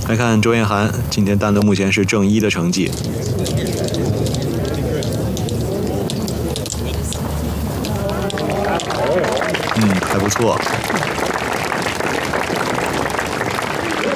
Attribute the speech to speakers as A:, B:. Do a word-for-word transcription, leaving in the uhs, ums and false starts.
A: 来看周彦涵，今天单的目前是正一的成绩。嗯，还不错。